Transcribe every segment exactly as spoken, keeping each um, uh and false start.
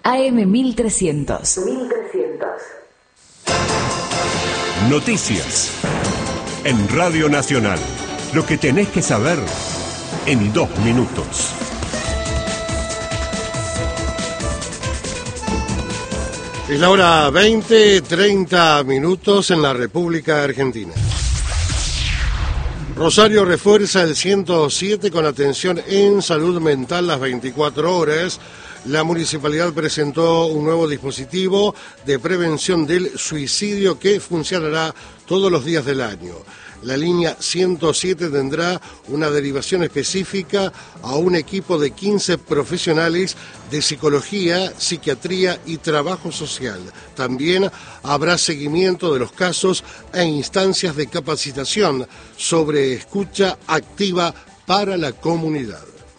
A M mil trescientos. mil trescientos. Noticias. En Radio Nacional. Lo que tenés que saber en dos minutos. Es la hora veinte, treinta minutos en la República Argentina. Rosario refuerza el ciento siete con atención en salud mental las veinticuatro horas. La municipalidad presentó un nuevo dispositivo de prevención del suicidio que funcionará todos los días del año. La línea ciento siete tendrá una derivación específica a un equipo de quince profesionales de psicología, psiquiatría y trabajo social. También habrá seguimiento de los casos e instancias de capacitación sobre escucha activa para la comunidad.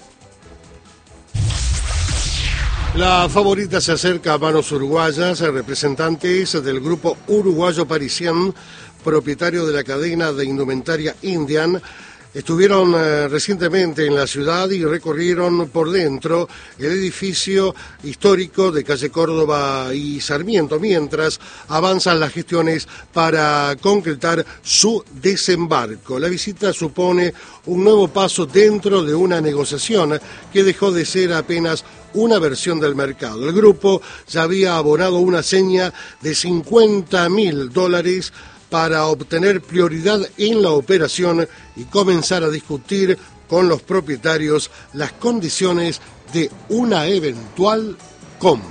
La favorita se acerca a manos uruguayas, representantes del grupo uruguayo Parisien, propietario de la cadena de indumentaria Indian, estuvieron eh, recientemente en la ciudad y recorrieron por dentro el edificio histórico de calle Córdoba y Sarmiento, mientras avanzan las gestiones para concretar su desembarco. La visita supone un nuevo paso dentro de una negociación que dejó de ser apenas una versión del mercado. El grupo ya había abonado una seña de cincuenta mil dólares para obtener prioridad en la operación y comenzar a discutir con los propietarios las condiciones de una eventual compra.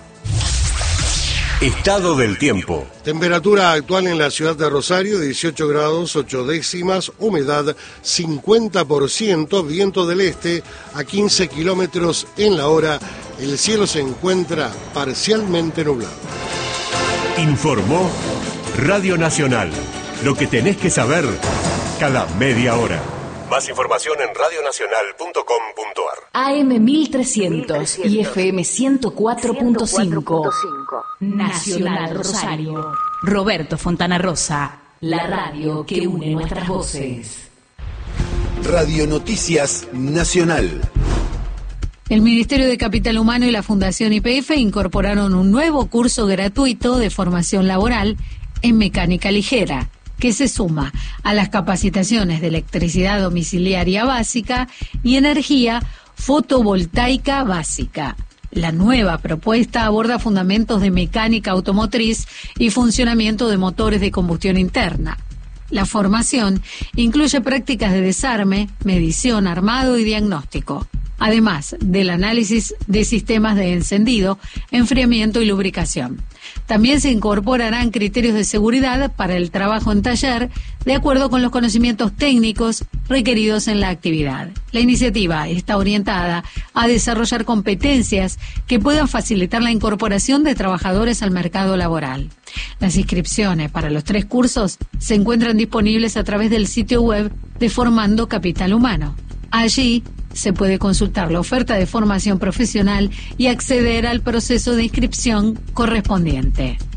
Estado del tiempo. Temperatura actual en la ciudad de Rosario, dieciocho grados ocho décimas, humedad cincuenta por ciento, viento del este a quince kilómetros en la hora. El cielo se encuentra parcialmente nublado. Informó Radio Nacional. Lo que tenés que saber cada media hora. Más información en radio nacional punto com punto a r. A M mil trescientos y F M ciento cuatro punto cinco. Nacional Rosario. Roberto Fontana Rosa. La radio que une nuestras voces. Radio Noticias Nacional. El Ministerio de Capital Humano y la Fundación Y P F incorporaron un nuevo curso gratuito de formación laboral en mecánica ligera, que se suma a las capacitaciones de electricidad domiciliaria básica y energía fotovoltaica básica. La nueva propuesta aborda fundamentos de mecánica automotriz y funcionamiento de motores de combustión interna. La formación incluye prácticas de desarme, medición, armado y diagnóstico, además del análisis de sistemas de encendido, enfriamiento y lubricación. También se incorporarán criterios de seguridad para el trabajo en taller, de acuerdo con los conocimientos técnicos requeridos en la actividad. La iniciativa está orientada a desarrollar competencias que puedan facilitar la incorporación de trabajadores al mercado laboral. Las inscripciones para los tres cursos se encuentran disponibles a través del sitio web de Formando Capital Humano. Allí se puede consultar la oferta de formación profesional y acceder al proceso de inscripción correspondiente.